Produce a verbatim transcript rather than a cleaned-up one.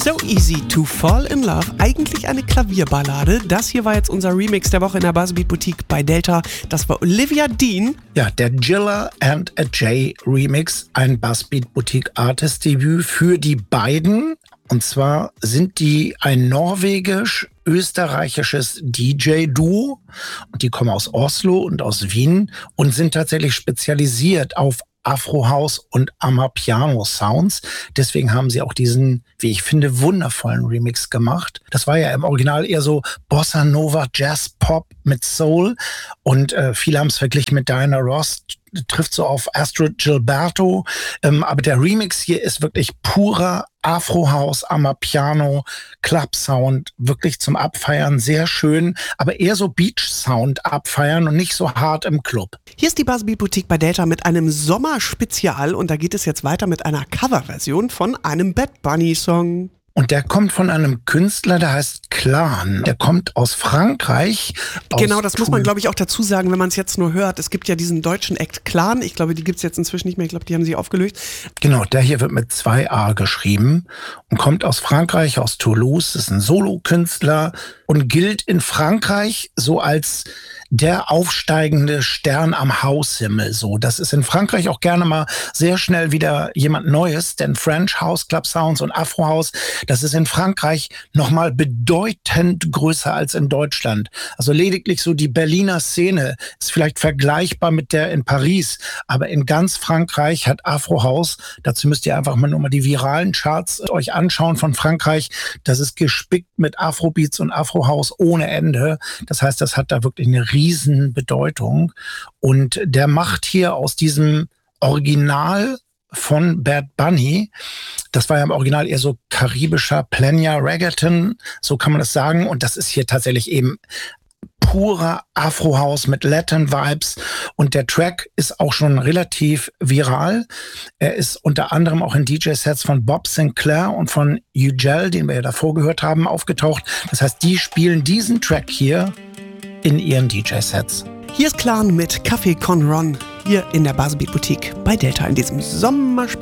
So Easy to Fall in Love, eigentlich eine Klavierballade. Das hier war jetzt unser Remix der Woche in der Buzzbeat Boutique bei Delta. Das war Olivia Dean. Ja, der Jilla and a Jay Remix, ein Buzzbeat Boutique Artist Debüt für die beiden. Und zwar sind die ein norwegisch-österreichisches D J-Duo. Und die kommen aus Oslo und aus Wien und sind tatsächlich spezialisiert auf Afro-House und Amapiano-Sounds. Deswegen haben sie auch diesen, wie ich finde, wundervollen Remix gemacht. Das war ja im Original eher so Bossa Nova, Jazz, Pop mit Soul. Und äh, viele haben es verglichen mit Diana Ross, trifft so auf Astrid Gilberto. Ähm, aber der Remix hier ist wirklich purer Afro-House, Amapiano, Club-Sound, wirklich zum Abfeiern, sehr schön, aber eher so Beach-Sound abfeiern und nicht so hart im Club. Hier ist die Buzzbeat Boutique bei Delta mit einem Sommerspezial und da geht es jetzt weiter mit einer Coverversion von einem Bad Bunny-Song. Und der kommt von einem Künstler, der heißt Clan. Der kommt aus Frankreich. Genau, aus das muss man, glaube ich, auch dazu sagen, wenn man es jetzt nur hört. Es gibt ja diesen deutschen Act Clan. Ich glaube, die gibt es jetzt inzwischen nicht mehr. Ich glaube, die haben sie aufgelöst. Genau, der hier wird mit zwei A geschrieben und kommt aus Frankreich, aus Toulouse. Ist ein Solokünstler und gilt in Frankreich so als der aufsteigende Stern am Haushimmel. So, das ist in Frankreich auch gerne mal sehr schnell wieder jemand Neues, denn French House, Club Sounds und Afro House, das ist in Frankreich nochmal bedeutend größer als in Deutschland. Also lediglich so die Berliner Szene ist vielleicht vergleichbar mit der in Paris, aber in ganz Frankreich hat Afro House, dazu müsst ihr einfach mal nur mal die viralen Charts euch anschauen von Frankreich, das ist gespickt mit Afrobeats und Afro House ohne Ende. Das heißt, das hat da wirklich eine riesen Bedeutung. Und der macht hier aus diesem Original von Bad Bunny, das war ja im Original eher so karibischer Playa Reggaeton, so kann man das sagen. Und das ist hier tatsächlich eben purer Afro-House mit Latin-Vibes. Und der Track ist auch schon relativ viral. Er ist unter anderem auch in D J-Sets von Bob Sinclair und von Ugel, den wir ja davor gehört haben, aufgetaucht. Das heißt, die spielen diesen Track hier in ihren D J-Sets. Hier ist Clan mit Café Con Ron, hier in der Buzzbeat Boutique bei Delta in diesem Sommerspiel.